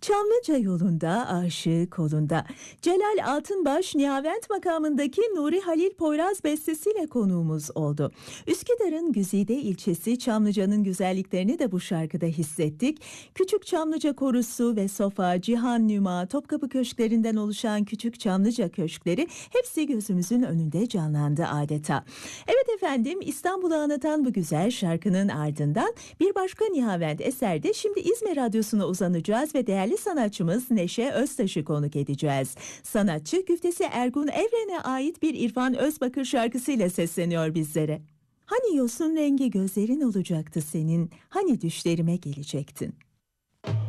Çamlıca yolunda, aşığı kolunda. Celal Altınbaş, Nihavent makamındaki Nuri Halil Poyraz bestesiyle konuğumuz oldu. Üsküdar'ın Güzide ilçesi Çamlıca'nın güzelliklerini de bu şarkıda hissettik. Küçük Çamlıca Korusu ve Sofa, Cihan Nüma, Topkapı köşklerinden oluşan küçük Çamlıca köşkleri hepsi gözümüzün önünde canlandı adeta. Evet efendim, İstanbul'u anlatan bu güzel şarkının ardından bir başka Nihavent eserde şimdi İzmir Radyosu'na uzanacağız ve değerli sanatçımız Neşe Öztaş'ı konuk edeceğiz. Sanatçı güftesi Ergun Evren'e ait bir İrfan Özbakır şarkısıyla sesleniyor bizlere. Hani yosun rengi gözlerin olacaktı senin, hani düşlerime gelecektin.